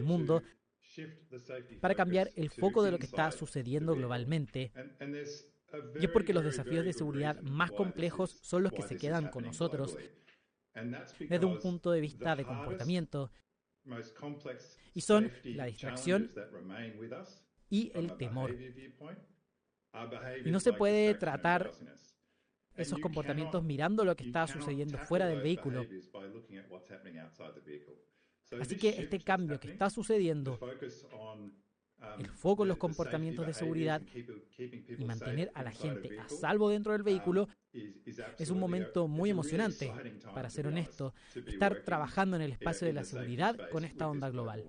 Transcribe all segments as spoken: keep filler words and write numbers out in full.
mundo para cambiar el foco de lo que está sucediendo globalmente. Y es porque los desafíos de seguridad más complejos son los que se quedan con nosotros desde un punto de vista de comportamiento, y son la distracción y el temor. Y no se puede tratar esos comportamientos mirando lo que está sucediendo fuera del vehículo. Así que este cambio que está sucediendo, el foco en los comportamientos de seguridad y mantener a la gente a salvo dentro del vehículo, es un momento muy emocionante, para ser honesto, estar trabajando en el espacio de la seguridad con esta onda global.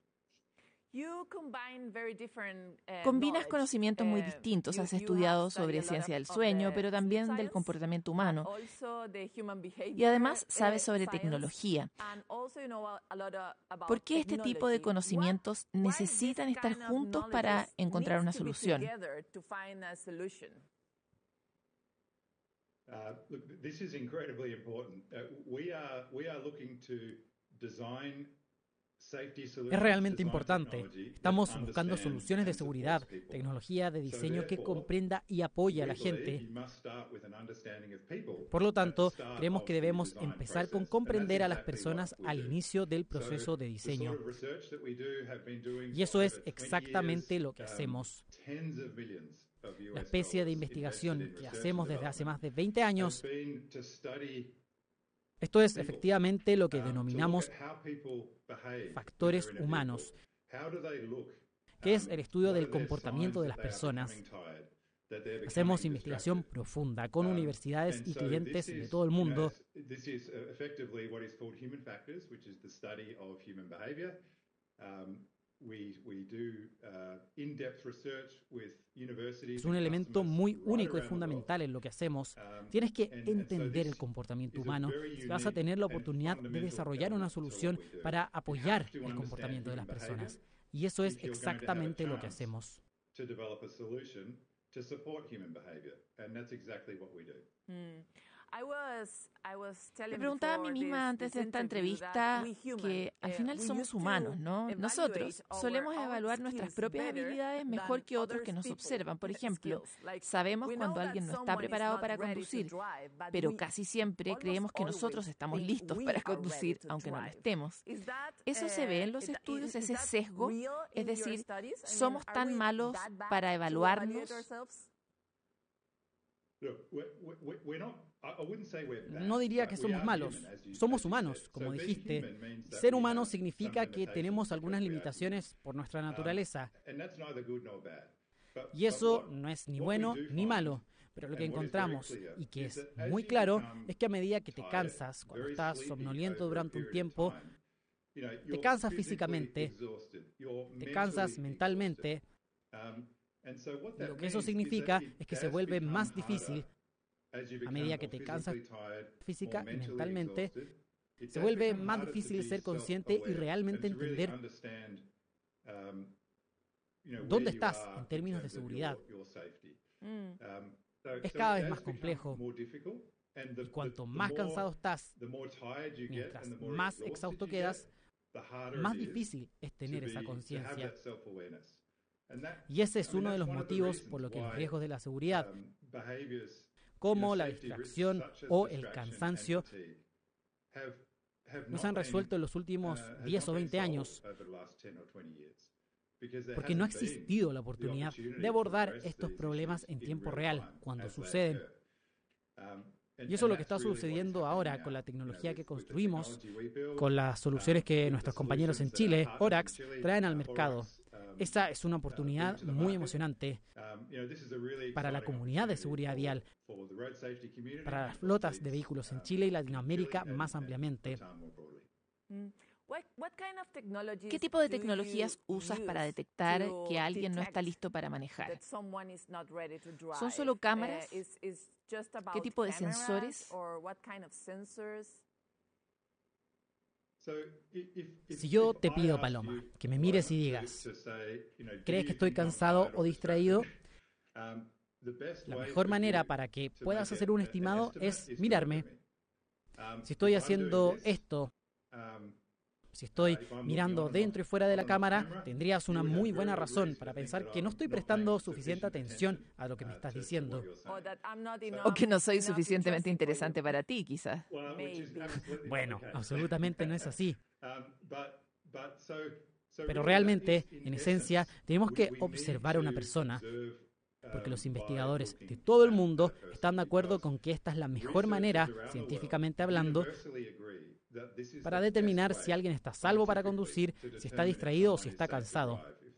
Combinas conocimientos muy distintos. Has estudiado sobre ciencia del sueño, pero también del comportamiento humano. Y además sabes sobre tecnología. ¿Por qué este tipo de conocimientos necesitan estar juntos para encontrar una solución? Uh, look, this is incredibly important. Uh, we are we are looking to design safety solutions. Es realmente importante. Estamos buscando soluciones de seguridad, tecnología de diseño que comprenda y apoye a la gente. Por lo tanto, creemos que debemos empezar con comprender a las personas al inicio del proceso de diseño. Y eso es exactamente lo que hacemos. La especie de investigación que hacemos desde hace más de veinte años, esto es efectivamente lo que denominamos factores humanos, que es el estudio del comportamiento de las personas. Hacemos investigación profunda con universidades y clientes de todo el mundo. Es un elemento muy único y fundamental en lo que hacemos. Tienes que entender el comportamiento humano si vas a tener la oportunidad de desarrollar una solución para apoyar el comportamiento de las personas. Y eso es exactamente lo que hacemos. Me preguntaba a mí misma antes de esta entrevista que al final somos humanos, ¿no? Nosotros solemos evaluar nuestras propias habilidades mejor que otros que nos observan. Por ejemplo, sabemos cuando alguien no está preparado para conducir, pero casi siempre creemos que nosotros estamos listos para conducir, aunque no lo estemos. ¿Eso se ve en los estudios, ese sesgo? Es decir, ¿somos tan malos para evaluarnos? No diría que somos malos, somos humanos, como dijiste. Ser humano significa que tenemos algunas limitaciones por nuestra naturaleza. Y eso no es ni bueno ni malo. Pero lo que encontramos, y que es muy claro, es que a medida que te cansas, cuando estás somnoliento durante un tiempo, te cansas físicamente, te cansas mentalmente. Y lo que eso significa es que se vuelve más difícil, a medida que te cansas física y mentalmente, se vuelve más difícil ser consciente y realmente entender dónde estás en términos de seguridad. Es cada vez más complejo. Y cuanto más cansado estás, mientras más exhausto quedas, más difícil es tener esa conciencia. Y ese es uno de los motivos por los que los riesgos de la seguridad, como la distracción o el cansancio, no se han resuelto en los últimos diez o veinte años, porque no ha existido la oportunidad de abordar estos problemas en tiempo real, cuando suceden. Y eso es lo que está sucediendo ahora con la tecnología que construimos, con las soluciones que nuestros compañeros en Chile, Orax, traen al mercado. Esa es una oportunidad muy emocionante para la comunidad de seguridad vial, para las flotas de vehículos en Chile y Latinoamérica más ampliamente. ¿Qué tipo de tecnologías usas para detectar que alguien no está listo para manejar? ¿Son solo cámaras? ¿Qué tipo de sensores? Si yo te pido, Paloma, que me mires y digas, ¿crees que estoy cansado o distraído? La mejor manera para que puedas hacer un estimado es mirarme. Si estoy haciendo esto Si estoy mirando dentro y fuera de la cámara, tendrías una muy buena razón para pensar que no estoy prestando suficiente atención a lo que me estás diciendo. O que no soy suficientemente interesante para ti, quizás. Bueno, absolutamente no es así. Pero realmente, en esencia, tenemos que observar a una persona, porque los investigadores de todo el mundo están de acuerdo con que esta es la mejor manera, científicamente hablando, para determinar si alguien está a salvo para conducir, si está distraído o si está cansado.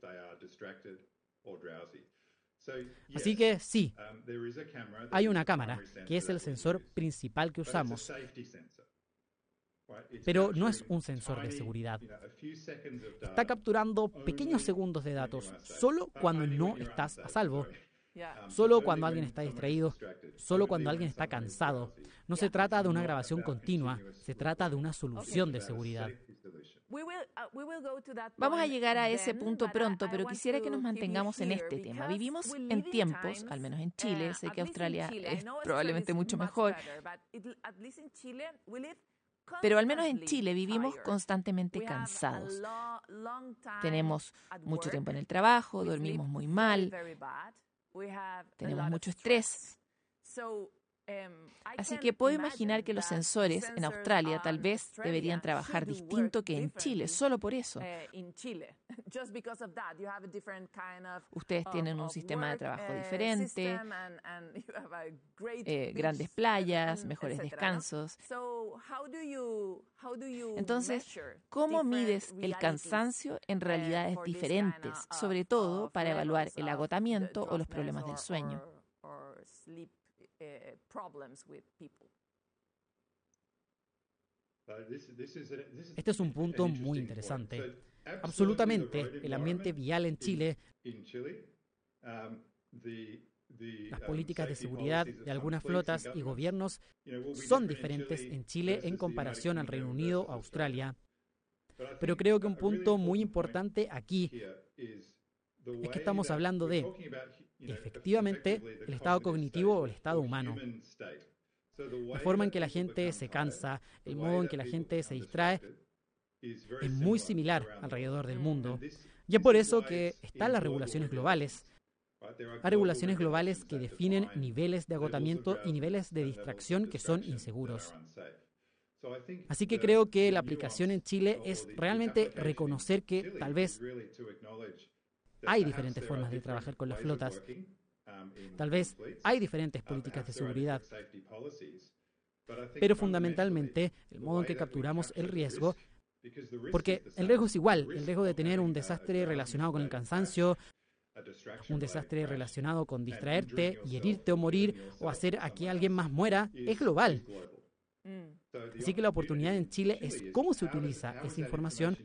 Así que sí, hay una cámara, que es el sensor principal que usamos, pero no es un sensor de seguridad. Está capturando pequeños segundos de datos solo cuando no estás a salvo. Solo cuando alguien está distraído, solo cuando alguien está cansado. No se trata de una grabación continua, se trata de una solución de seguridad. Vamos a llegar a ese punto pronto, pero quisiera que nos mantengamos en este tema. Vivimos en tiempos, al menos en Chile, sé que Australia es probablemente mucho mejor, pero al menos en Chile vivimos constantemente cansados. Tenemos mucho tiempo en el trabajo, dormimos muy mal, tenemos mucho estrés. Así que puedo imaginar que los sensores en Australia tal vez deberían trabajar distinto que en Chile, solo por eso. Ustedes tienen un sistema de trabajo diferente, eh, grandes playas, mejores descansos. Entonces, ¿cómo mides el cansancio en realidades diferentes, sobre todo para evaluar el agotamiento o los problemas del sueño? Este es un punto muy interesante. Absolutamente, el ambiente vial en Chile, las políticas de seguridad de algunas flotas y gobiernos son diferentes en Chile en comparación al Reino Unido o Australia. Pero creo que un punto muy importante aquí es que estamos hablando de, efectivamente, el estado cognitivo o el estado humano. La forma en que la gente se cansa, el modo en que la gente se distrae, es muy similar alrededor del mundo. Y es por eso que están las regulaciones globales. Hay regulaciones globales que definen niveles de agotamiento y niveles de distracción que son inseguros. Así que creo que la aplicación en Chile es realmente reconocer que tal vez hay diferentes formas de trabajar con las flotas. Tal vez hay diferentes políticas de seguridad. Pero fundamentalmente, el modo en que capturamos el riesgo, porque el riesgo es igual, el riesgo de tener un desastre relacionado con el cansancio, un desastre relacionado con distraerte y herirte o morir o hacer a que alguien más muera, es global. Así que la oportunidad en Chile es cómo se utiliza esa información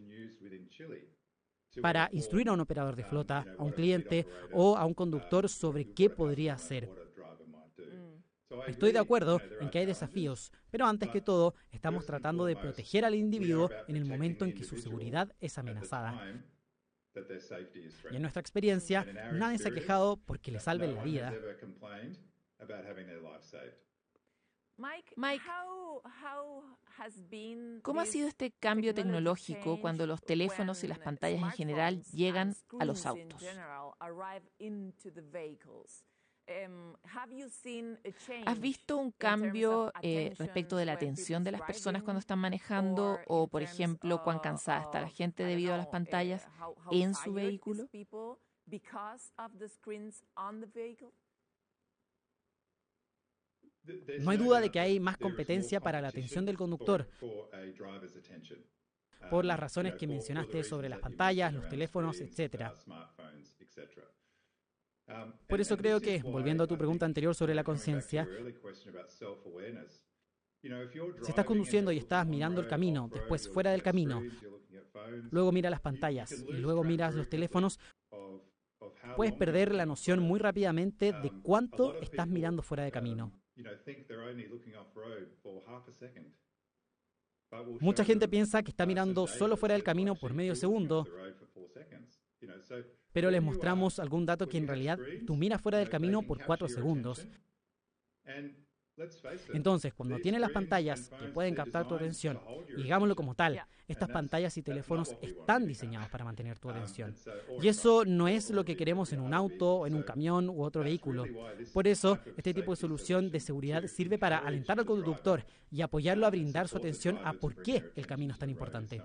para instruir a un operador de flota, a un cliente o a un conductor sobre qué podría hacer. Estoy de acuerdo en que hay desafíos, pero antes que todo, estamos tratando de proteger al individuo en el momento en que su seguridad es amenazada. Y en nuestra experiencia, nadie se ha quejado porque le salven la vida. Mike, ¿cómo ha sido este cambio tecnológico cuando los teléfonos y las pantallas en general llegan a los autos? ¿Has visto un cambio eh, respecto de la atención de las personas cuando están manejando o, por ejemplo, cuán cansada está la gente debido a las pantallas en su vehículo? No hay duda de que hay más competencia para la atención del conductor, por las razones que mencionaste sobre las pantallas, los teléfonos, etcétera. Por eso creo que, volviendo a tu pregunta anterior sobre la conciencia, si estás conduciendo y estás mirando el camino, después fuera del camino, luego miras las pantallas y luego miras los teléfonos, puedes perder la noción muy rápidamente de cuánto estás mirando fuera de camino. Mucha gente piensa que está mirando solo fuera del camino por medio segundo, pero les mostramos algún dato que en realidad tú miras fuera del camino por cuatro segundos. Entonces, cuando tienes las pantallas que pueden captar tu atención, y digámoslo como tal, estas pantallas y teléfonos están diseñados para mantener tu atención. Y eso no es lo que queremos en un auto, en un camión u otro vehículo. Por eso, este tipo de solución de seguridad sirve para alentar al conductor y apoyarlo a brindar su atención a por qué el camino es tan importante.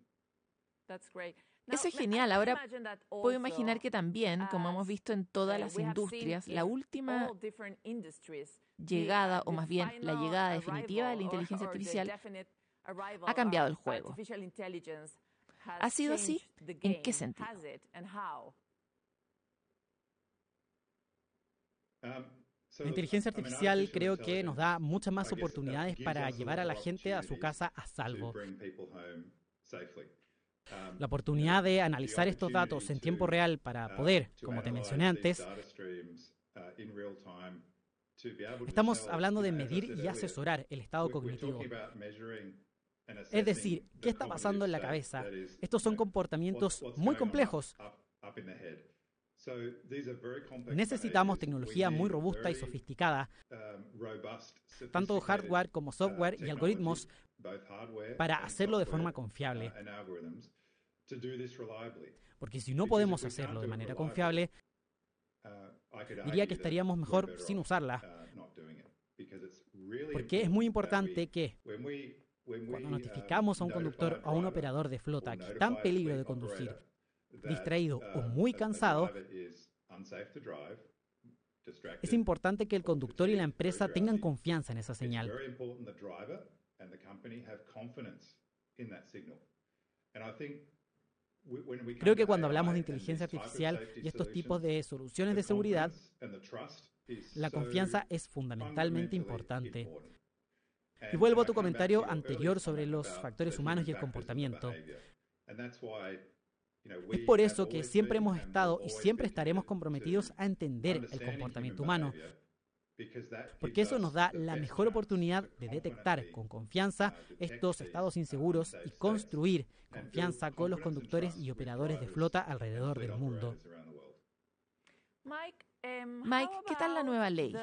Eso es genial. Ahora puedo imaginar que también, como hemos visto en todas las industrias, la última llegada, o más bien la llegada definitiva de la inteligencia artificial, ha cambiado el juego. ¿Ha sido así? ¿En qué sentido? La inteligencia artificial creo que nos da muchas más oportunidades para llevar a la gente a su casa a salvo. La oportunidad de analizar estos datos en tiempo real para poder, como te mencioné antes, estamos hablando de medir y asesorar el estado cognitivo. Es decir, ¿qué está pasando en la cabeza? Estos son comportamientos muy complejos. Necesitamos tecnología muy robusta y sofisticada, tanto hardware como software y algoritmos, para hacerlo de forma confiable. Porque si no podemos hacerlo de manera confiable, diría que estaríamos mejor sin usarla. Porque es muy importante que, cuando notificamos a un conductor o a un operador de flota que está en peligro de conducir, distraído o muy cansado, es importante que el conductor y la empresa tengan confianza en esa señal. Creo que cuando hablamos de inteligencia artificial y estos tipos de soluciones de seguridad, la confianza es fundamentalmente importante. Y vuelvo a tu comentario anterior sobre los factores humanos y el comportamiento. Es por eso que siempre hemos estado y siempre estaremos comprometidos a entender el comportamiento humano, porque eso nos da la mejor oportunidad de detectar con confianza estos estados inseguros y construir confianza con los conductores y operadores de flota alrededor del mundo. Mike, ¿qué tal la nueva ley?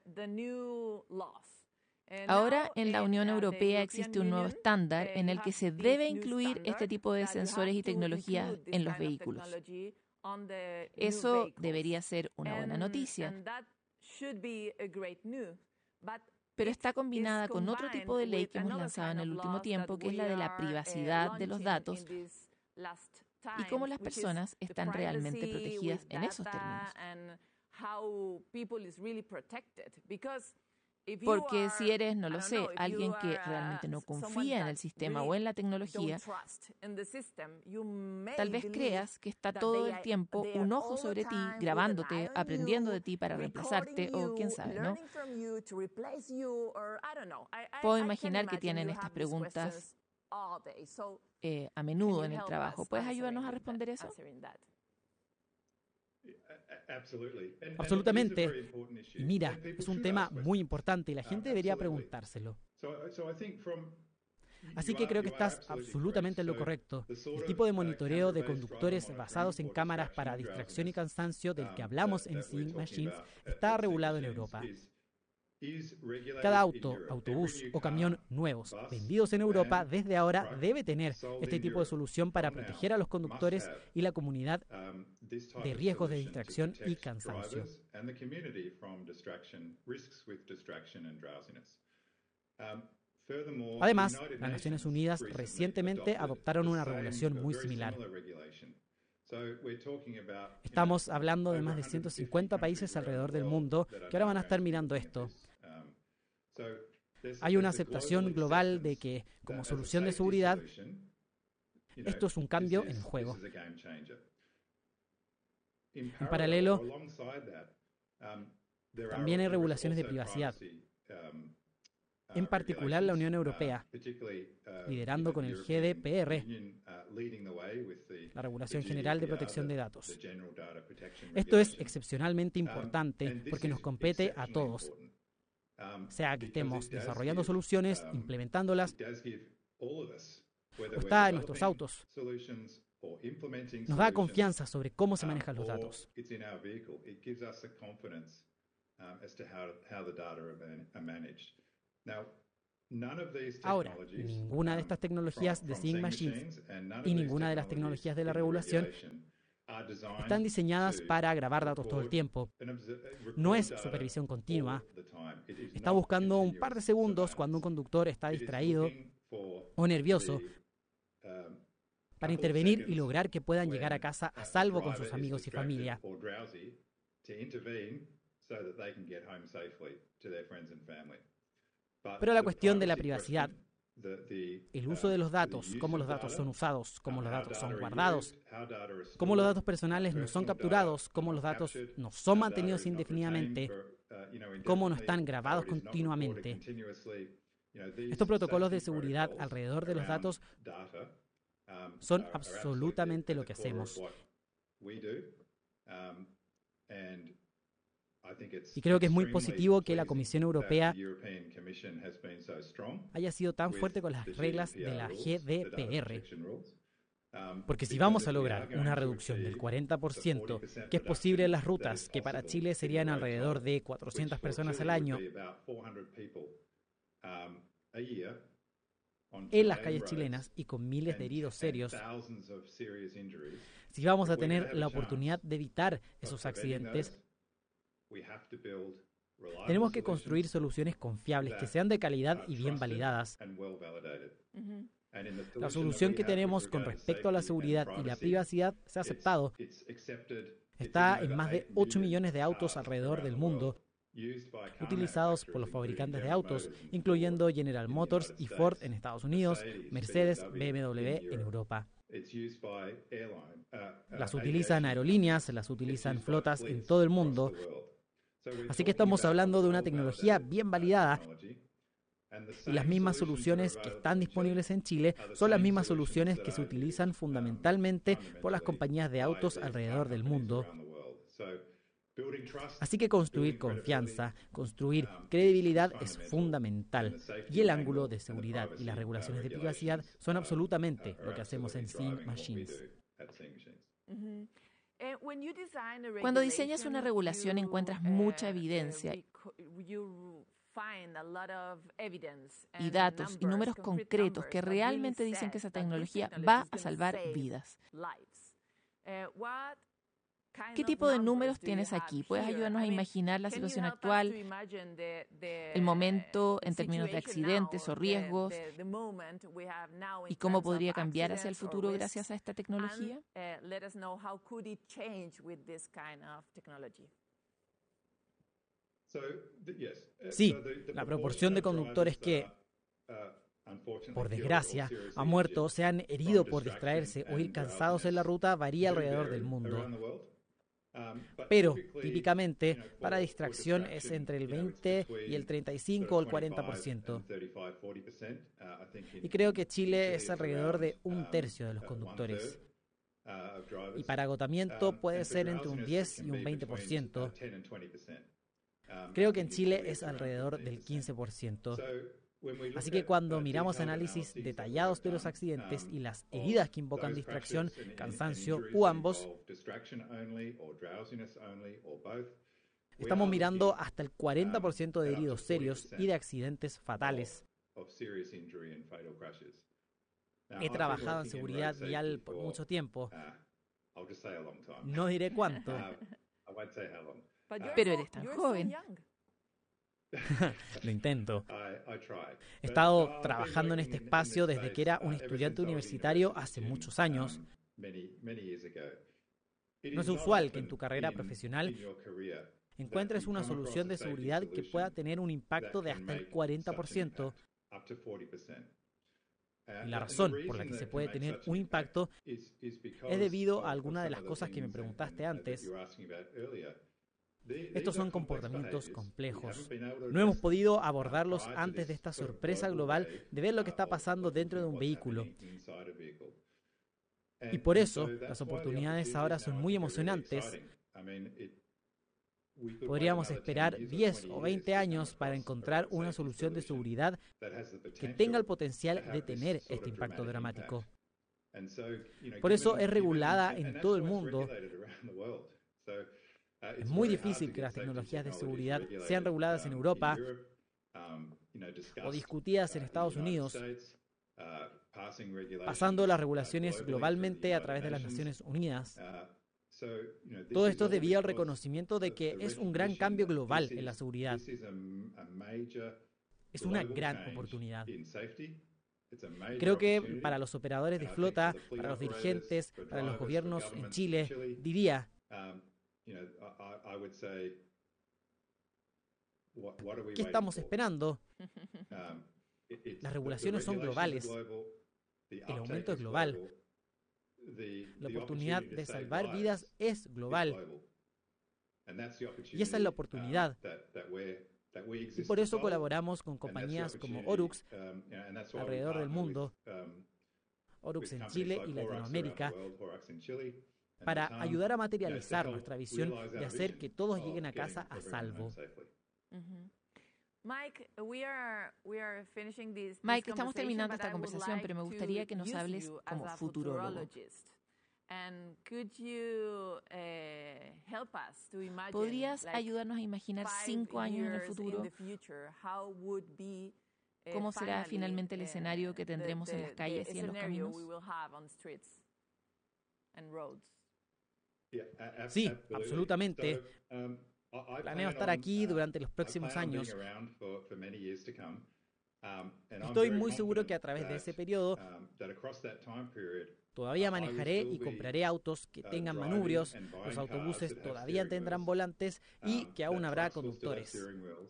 Ahora en la Unión Europea existe un nuevo estándar en el que se debe incluir este tipo de sensores y tecnologías en los vehículos. Eso debería ser una buena noticia, pero está combinada con otro tipo de ley que hemos lanzado en el último tiempo, que es la de la privacidad de los datos y cómo las personas están realmente protegidas en esos términos. Porque si eres, no lo sé, alguien que realmente no confía en el sistema o en la tecnología, tal vez creas que está todo el tiempo un ojo sobre ti, grabándote, aprendiendo de ti para reemplazarte o quién sabe, ¿no? Puedo imaginar que tienen estas preguntas eh, a menudo en el trabajo. ¿Puedes ayudarnos a responder eso? Absolutamente. Y mira, es un tema muy importante y la gente debería preguntárselo. Así que creo que estás absolutamente en lo correcto. El tipo de monitoreo de conductores basados en cámaras para distracción y cansancio del que hablamos en Seeing Machines está regulado en Europa. Cada auto, autobús o camión nuevos vendidos en Europa desde ahora debe tener este tipo de solución para proteger a los conductores y la comunidad de riesgos de distracción y cansancio. Además, las Naciones Unidas recientemente adoptaron una regulación muy similar. Estamos hablando de más de ciento cincuenta países alrededor del mundo que ahora van a estar mirando esto. Hay una aceptación global de que, como solución de seguridad, esto es un cambio en el juego. En paralelo, también hay regulaciones de privacidad. En particular, la Unión Europea, liderando con el G D P R, la Regulación General de Protección de Datos. Esto es excepcionalmente importante porque nos compete a todos, sea que estemos desarrollando soluciones, implementándolas, o está en nuestros autos. Nos da confianza sobre cómo se manejan los datos. Ahora, ninguna de estas tecnologías de Seeing Machines y ninguna de las tecnologías de la regulación están diseñadas para grabar datos todo el tiempo. No es supervisión continua. Está buscando un par de segundos cuando un conductor está distraído o nervioso para intervenir y lograr que puedan llegar a casa a salvo con sus amigos y familia. Pero la cuestión de la privacidad, el uso de los datos, cómo los datos son usados, cómo los datos son guardados, cómo los datos personales no son capturados, cómo los datos no son mantenidos indefinidamente, cómo no están grabados continuamente. Estos protocolos de seguridad alrededor de los datos son absolutamente lo que hacemos. Y creo que es muy positivo que la Comisión Europea haya sido tan fuerte con las reglas de la G D P R. Porque si vamos a lograr una reducción del cuarenta por ciento, que es posible en las rutas, que para Chile serían alrededor de cuatrocientas personas al año, en las calles chilenas y con miles de heridos serios, si vamos a tener la oportunidad de evitar esos accidentes, tenemos que construir soluciones confiables, que sean de calidad y bien validadas. Uh-huh. La solución que tenemos con respecto a la seguridad y la privacidad se ha aceptado. Está en más de ocho millones de autos alrededor del mundo, utilizados por los fabricantes de autos, incluyendo General Motors y Ford en Estados Unidos, Mercedes, B M W en Europa. Las utilizan aerolíneas, las utilizan flotas en todo el mundo. Así que estamos hablando de una tecnología bien validada, y las mismas soluciones que están disponibles en Chile son las mismas soluciones que se utilizan fundamentalmente por las compañías de autos alrededor del mundo. Así que construir confianza, construir credibilidad es fundamental, y el ángulo de seguridad y las regulaciones de privacidad son absolutamente lo que hacemos en Seeing Machines. Uh-huh. Cuando diseñas una regulación encuentras mucha evidencia y datos y números concretos que realmente dicen que esa tecnología va a salvar vidas. ¿Qué tipo de números tienes aquí? ¿Puedes ayudarnos a imaginar la situación actual, el momento en términos de accidentes o riesgos, y cómo podría cambiar hacia el futuro gracias a esta tecnología? Sí, la proporción de conductores que, por desgracia, han muerto o se han herido por distraerse o ir cansados en la ruta varía alrededor del mundo. Pero, típicamente, para distracción es entre el veinte y el treinta y cinco o el cuarenta por ciento. Y creo que Chile es alrededor de un tercio de los conductores. Y para agotamiento puede ser entre un diez y un veinte por ciento. Creo que en Chile es alrededor del quince por ciento. Así que cuando miramos análisis detallados de los accidentes y las heridas que invocan distracción, cansancio u ambos, estamos mirando hasta el cuarenta por ciento de heridos serios y de accidentes fatales. He trabajado en seguridad vial por mucho tiempo. No diré cuánto. Pero eres tan joven. Lo intento. He estado trabajando en este espacio desde que era un estudiante universitario hace muchos años. No es usual que en tu carrera profesional encuentres una solución de seguridad que pueda tener un impacto de hasta el cuarenta por ciento. Y la razón por la que se puede tener un impacto es debido a alguna de las cosas que me preguntaste antes. Estos son comportamientos complejos. No hemos podido abordarlos antes de esta sorpresa global de ver lo que está pasando dentro de un vehículo. Y por eso, las oportunidades ahora son muy emocionantes. Podríamos esperar diez o veinte años para encontrar una solución de seguridad que tenga el potencial de tener este impacto dramático. Por eso es regulada en todo el mundo. Es muy difícil que las tecnologías de seguridad sean reguladas en Europa o discutidas en Estados Unidos, pasando las regulaciones globalmente a través de las Naciones Unidas. Todo esto debido al reconocimiento de que es un gran cambio global en la seguridad. Es una gran oportunidad. Creo que para los operadores de flota, para los dirigentes, para los gobiernos en Chile, diría, ¿qué estamos esperando? Las regulaciones son globales. El aumento es global. La oportunidad de salvar vidas es global. Y esa es la oportunidad. Y por eso colaboramos con compañías como Oryx alrededor del mundo, Oryx en Chile y Latinoamérica, para ayudar a materializar nuestra visión de hacer que todos lleguen a casa a salvo. Uh-huh. Mike, Mike, estamos terminando esta conversación, pero me gustaría que nos hables como futurólogo. ¿Podrías ayudarnos a imaginar cinco años en el futuro? ¿Cómo será finalmente el escenario que tendremos en las calles y en los caminos? Sí, absolutamente. Planeo estar aquí durante los próximos años. Estoy muy seguro que a través de ese periodo todavía manejaré y compraré autos que tengan manubrios, los autobuses todavía tendrán volantes y que aún habrá conductores.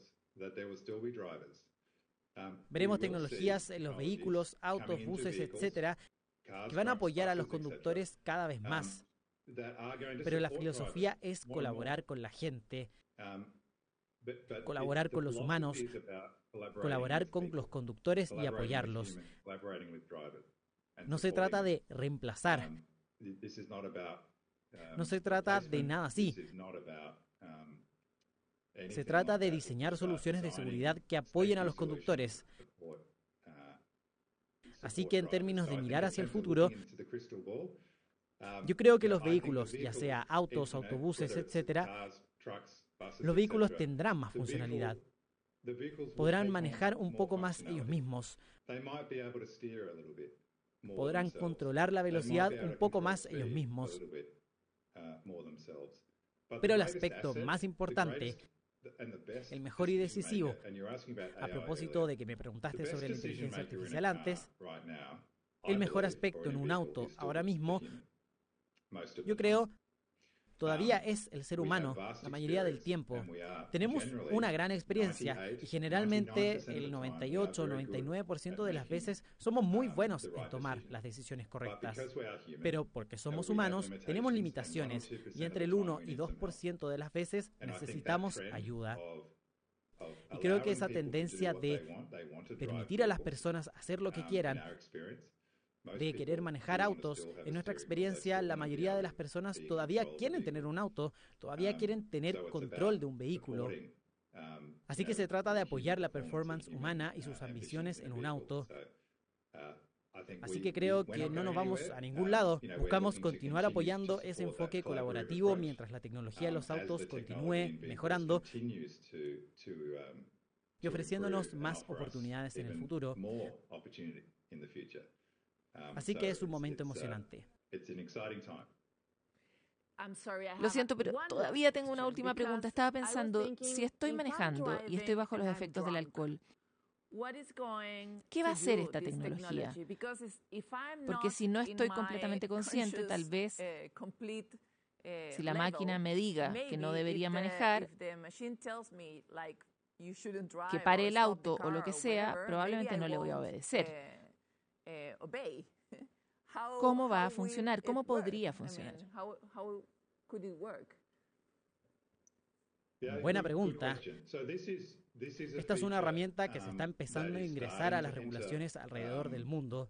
Veremos tecnologías en los vehículos, autos, buses, etcétera, que van a apoyar a los conductores cada vez más. Pero la filosofía es colaborar con la gente, colaborar con los humanos, colaborar con los conductores y apoyarlos. No se trata de reemplazar. No se trata de nada así. Se trata de diseñar soluciones de seguridad que apoyen a los conductores. Así que en términos de mirar hacia el futuro, yo creo que los vehículos, ya sea autos, autobuses, etcétera, los vehículos tendrán más funcionalidad. Podrán manejar un poco más ellos mismos. Podrán controlar la velocidad un poco más ellos mismos. Pero el aspecto más importante, el mejor y decisivo, a propósito de que me preguntaste sobre la inteligencia artificial antes, el mejor aspecto en un auto ahora mismo, yo creo, todavía es el ser humano, la mayoría del tiempo. Tenemos una gran experiencia y generalmente el noventa y ocho o noventa y nueve por ciento de las veces somos muy buenos en tomar las decisiones correctas. Pero porque somos humanos, tenemos limitaciones y entre el uno y dos por ciento de las veces necesitamos ayuda. Y creo que esa tendencia de permitir a las personas hacer lo que quieran, de querer manejar autos, en nuestra experiencia, la mayoría de las personas todavía quieren tener un auto, todavía quieren tener control de un vehículo. Así que se trata de apoyar la performance humana y sus ambiciones en un auto. Así que creo que no nos vamos a ningún lado. Buscamos continuar apoyando ese enfoque colaborativo mientras la tecnología de los autos continúe mejorando y ofreciéndonos más oportunidades en el futuro. Así que es un momento emocionante. Lo siento, pero todavía tengo una última pregunta. Estaba pensando, si estoy manejando y estoy bajo los efectos del alcohol, ¿qué va a hacer esta tecnología? Porque si no estoy completamente consciente, tal vez si la máquina me diga que no debería manejar, que pare el auto o lo que sea, probablemente no le voy a obedecer. ¿Cómo va a funcionar? ¿Cómo podría funcionar? Buena pregunta. Esta es una herramienta que se está empezando a ingresar a las regulaciones alrededor del mundo.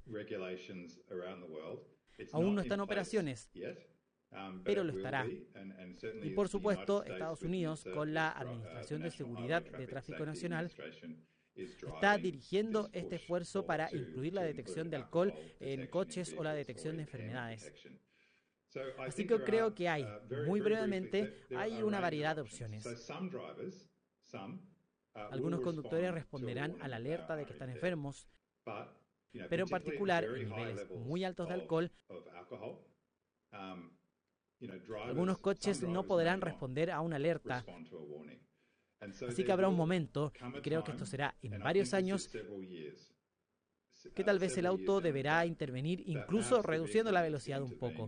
Aún no está en operaciones, pero lo estará. Y por supuesto, Estados Unidos, con la Administración de Seguridad de Tráfico Nacional, está dirigiendo este esfuerzo para incluir la detección de alcohol en coches o la detección de enfermedades. Así que creo que hay, muy brevemente, hay una variedad de opciones. Algunos conductores responderán a la alerta de que están enfermos, pero en particular en niveles muy altos de alcohol, algunos coches no podrán responder a una alerta. Así que habrá un momento, y creo que esto será en varios años, que tal vez el auto deberá intervenir, incluso reduciendo la velocidad un poco.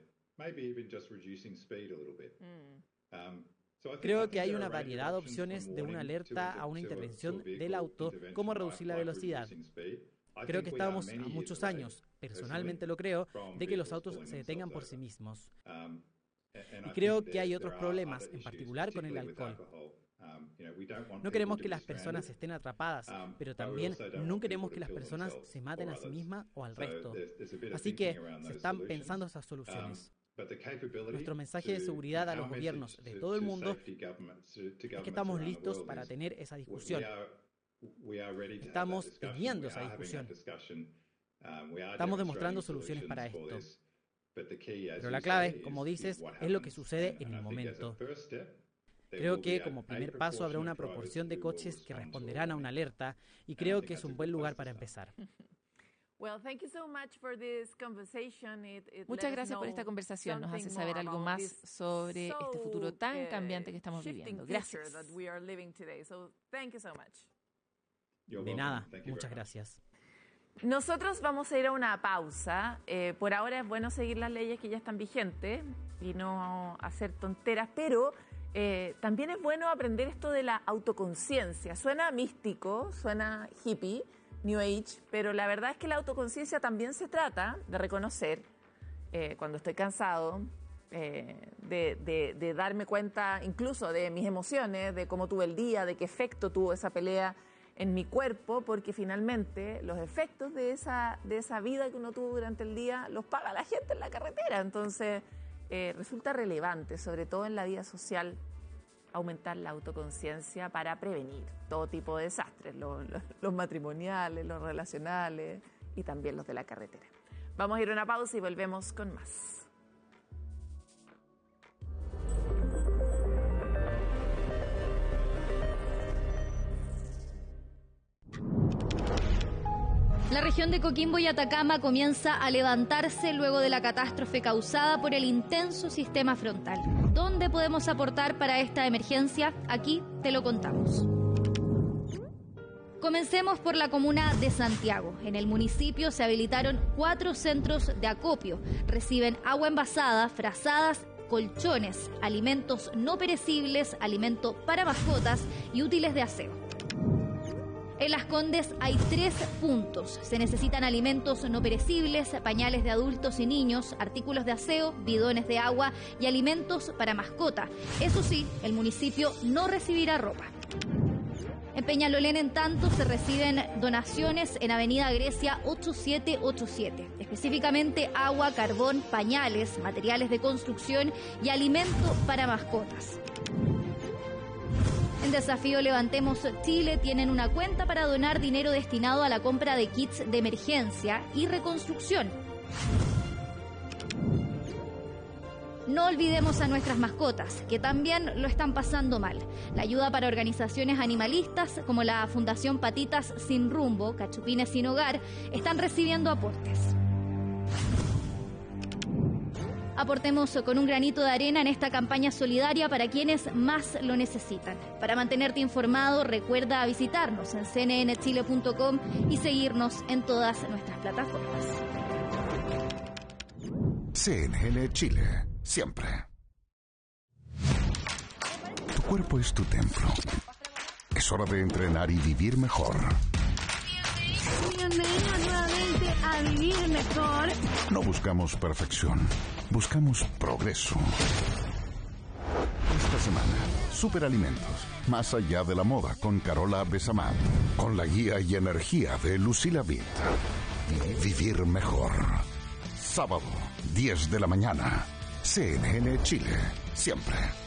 Creo que hay una variedad de opciones de una alerta a una intervención del auto, cómo reducir la velocidad. Creo que estamos a muchos años, personalmente lo creo, de que los autos se detengan por sí mismos. Y creo que hay otros problemas, en particular con el alcohol. No queremos que las personas estén atrapadas, pero también no queremos que las personas se maten a sí mismas o al resto. Así que se están pensando esas soluciones. Nuestro mensaje de seguridad a los gobiernos de todo el mundo es que estamos listos para tener esa discusión. Estamos teniendo esa discusión. Estamos demostrando soluciones para esto. Pero la clave, como dices, es lo que sucede en el momento. Creo que como primer paso habrá una proporción de coches que responderán a una alerta y creo que es un buen lugar para empezar. Muchas gracias por esta conversación. Nos hace saber algo más sobre este futuro tan cambiante que estamos viviendo. Gracias. De nada, muchas gracias. Nosotros vamos a ir a una pausa. Eh, por ahora es bueno seguir las leyes que ya están vigentes y no hacer tonteras, pero eh, también es bueno aprender esto de la autoconciencia. Suena místico, suena hippie, New Age, pero la verdad es que la autoconciencia también se trata de reconocer eh, cuando estoy cansado, eh, de, de, de darme cuenta incluso de mis emociones, de cómo tuve el día, de qué efecto tuvo esa pelea en mi cuerpo, porque finalmente los efectos de esa, de esa vida que uno tuvo durante el día los paga la gente en la carretera. Entonces eh, resulta relevante, sobre todo en la vida social, aumentar la autoconciencia para prevenir todo tipo de desastres, los, los, los matrimoniales, los relacionales y también los de la carretera. Vamos a ir a una pausa y volvemos con más. La región de Coquimbo y Atacama comienza a levantarse luego de la catástrofe causada por el intenso sistema frontal. ¿Dónde podemos aportar para esta emergencia? Aquí te lo contamos. Comencemos por la comuna de Santiago. En el municipio se habilitaron cuatro centros de acopio. Reciben agua envasada, frazadas, colchones, alimentos no perecibles, alimento para mascotas y útiles de aseo. En Las Condes hay tres puntos. Se necesitan alimentos no perecibles, pañales de adultos y niños, artículos de aseo, bidones de agua y alimentos para mascota. Eso sí, el municipio no recibirá ropa. En Peñalolén, en tanto, se reciben donaciones en Avenida Grecia ocho siete ocho siete, específicamente agua, carbón, pañales, materiales de construcción y alimento para mascotas. En Desafío Levantemos Chile tienen una cuenta para donar dinero destinado a la compra de kits de emergencia y reconstrucción. No olvidemos a nuestras mascotas, que también lo están pasando mal. La ayuda para organizaciones animalistas como la Fundación Patitas Sin Rumbo, Cachupines Sin Hogar, están recibiendo aportes. Aportemos con un granito de arena en esta campaña solidaria para quienes más lo necesitan. Para mantenerte informado, recuerda visitarnos en c n n chile punto com y seguirnos en todas nuestras plataformas. C N N Chile, siempre. Tu cuerpo es tu templo. Es hora de entrenar y vivir mejor. Bienvenidos nuevamente a Vivir Mejor. No buscamos perfección, buscamos progreso. Esta semana, Superalimentos, más allá de la moda con Carola Besamán, con la guía y energía de Lucila Vitt. Vivir Mejor. Sábado, diez de la mañana. C N N Chile, siempre.